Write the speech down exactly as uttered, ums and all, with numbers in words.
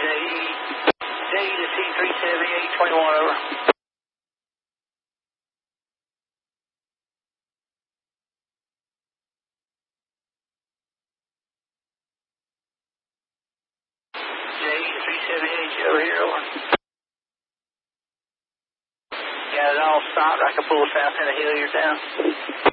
J to C three seventy-eight twenty-one, over. J to three seventy-eight, over here, over. Got it all stopped. I can pull south in the hill, you're down.